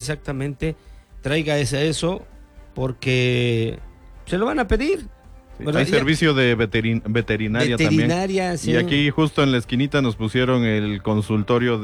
exactamente, traiga eso, porque se lo van a pedir. Sí, hay servicio de veterinaria también. Sí. Y aquí justo en la esquinita nos pusieron el consultorio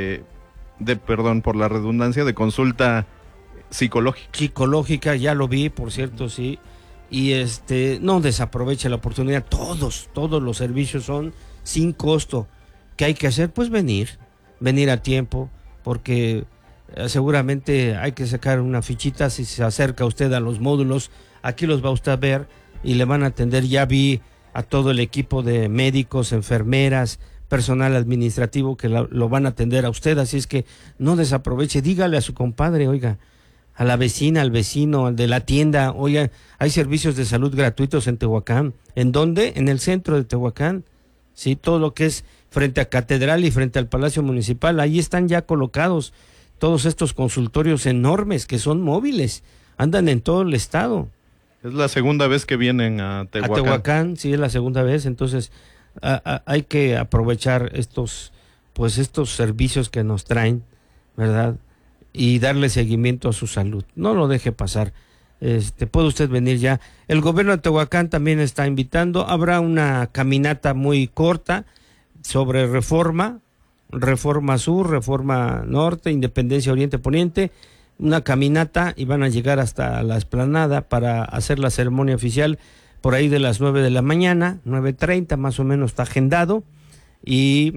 perdón por la redundancia, de consulta psicológica, ya lo vi, por cierto, sí. Y no desaproveche la oportunidad, todos los servicios son sin costo. ¿Qué hay que hacer? Pues venir a tiempo, porque seguramente hay que sacar una fichita. Si se acerca usted a los módulos, aquí los va usted a ver y le van a atender. Ya vi a todo el equipo de médicos, enfermeras, personal administrativo que lo van a atender a usted, así es que no desaproveche, dígale a su compadre, oiga, a la vecina, al vecino, al de la tienda, oiga, hay servicios de salud gratuitos en Tehuacán. ¿En dónde? En el centro de Tehuacán, sí, todo lo que es frente a Catedral y frente al Palacio Municipal, ahí están ya colocados todos estos consultorios enormes que son móviles, andan en todo el estado. Es la segunda vez que vienen a Tehuacán. A Tehuacán, sí, es la segunda vez, entonces hay que aprovechar estos servicios que nos traen, ¿verdad? Y darle seguimiento a su salud. No lo deje pasar. Puede usted venir ya. El gobierno de Tehuacán también está invitando. Habrá una caminata muy corta sobre Reforma Sur, Reforma Norte, Independencia Oriente Poniente. Una caminata y van a llegar hasta la explanada para hacer la ceremonia oficial por ahí de las 9 de la mañana, 9:30 más o menos está agendado. Y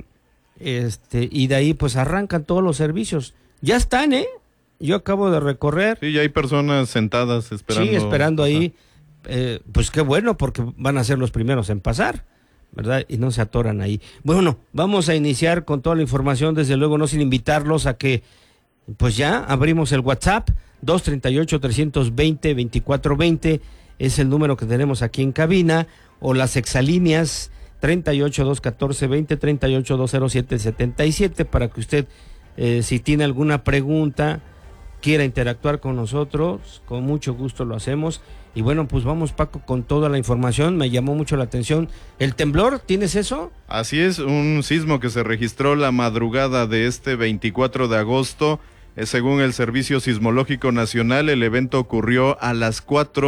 de ahí pues arrancan todos los servicios. Ya están, yo acabo de recorrer. Sí, ya hay personas sentadas esperando. Sí, esperando ahí. Pues qué bueno, porque van a ser los primeros en pasar, ¿verdad? Y no se atoran ahí. Bueno, vamos a iniciar con toda la información, desde luego no sin invitarlos a que, pues ya abrimos el WhatsApp, 238-320-2420, es el número que tenemos aquí en cabina, o las exalíneas 38-214-20, 38-207-77, para que usted, si tiene alguna pregunta, quiera interactuar con nosotros, con mucho gusto lo hacemos. Y bueno, pues vamos, Paco, con toda la información. Me llamó mucho la atención el temblor, ¿tienes eso? Así es, un sismo que se registró la madrugada de este 24 de agosto. Según el Servicio Sismológico Nacional, el evento ocurrió a las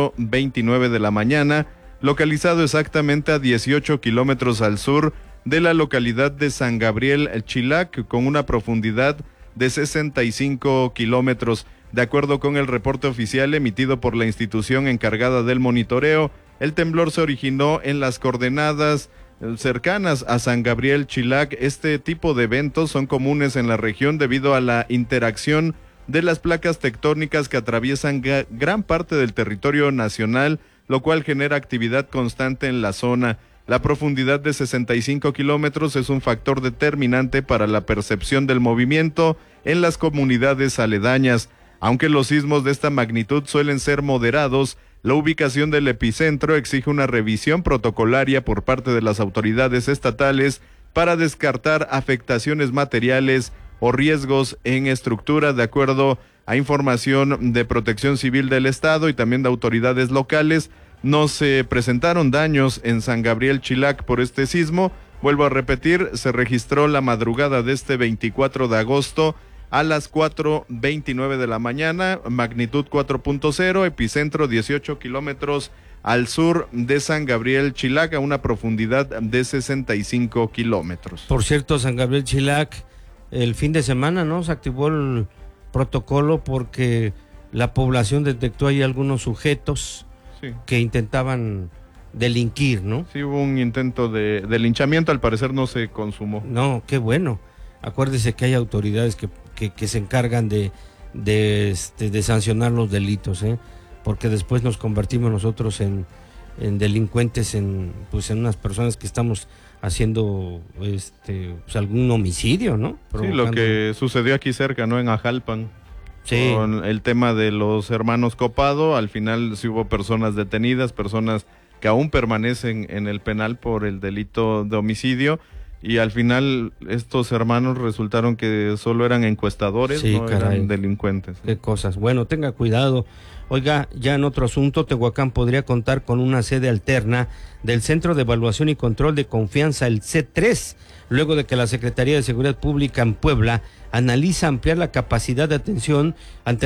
4:29 de la mañana, localizado exactamente a 18 kilómetros al sur de la localidad de San Gabriel Chilac, con una profundidad de 65 kilómetros. De acuerdo con el reporte oficial emitido por la institución encargada del monitoreo, el temblor se originó en las coordenadas cercanas a San Gabriel Chilac. Este tipo de eventos son comunes en la región debido a la interacción de las placas tectónicas que atraviesan gran parte del territorio nacional, lo cual genera actividad constante en la zona. La profundidad de 65 kilómetros es un factor determinante para la percepción del movimiento en las comunidades aledañas. Aunque los sismos de esta magnitud suelen ser moderados, la ubicación del epicentro exige una revisión protocolaria por parte de las autoridades estatales para descartar afectaciones materiales o riesgos en estructura. De acuerdo a información de Protección Civil del Estado y también de autoridades locales, no se presentaron daños en San Gabriel Chilac por este sismo. Vuelvo a repetir, se registró la madrugada de este 24 de agosto a las 4:29 de la mañana, magnitud 4.0, epicentro 18 kilómetros al sur de San Gabriel Chilac, a una profundidad de 65 kilómetros. Por cierto, San Gabriel Chilac, el fin de semana, ¿no? Se activó el protocolo porque la población detectó ahí algunos sujetos que intentaban delinquir, ¿no? Sí, hubo un intento de linchamiento, al parecer no se consumó. No, qué bueno. Acuérdese que hay autoridades que se encargan de sancionar los delitos, porque después nos convertimos nosotros en delincuentes, en unas personas que estamos haciendo algún homicidio, ¿no? Provocando... Sí, lo que sucedió aquí cerca, ¿no? En Ajalpan. Sí. Con el tema de los hermanos Copado, al final sí hubo personas detenidas, personas que aún permanecen en el penal por el delito de homicidio. Y al final estos hermanos resultaron que solo eran encuestadores, sí, no caray, eran delincuentes. Qué cosas. Bueno, tenga cuidado. Oiga, ya en otro asunto, Tehuacán podría contar con una sede alterna del Centro de Evaluación y Control de Confianza, el C3, luego de que la Secretaría de Seguridad Pública en Puebla analiza ampliar la capacidad de atención ante